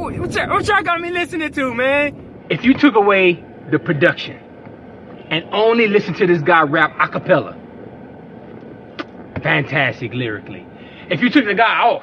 What y'all got me listening to, man? If you took away the production and only listen to this guy rap a cappella, fantastic lyrically. If you took the guy off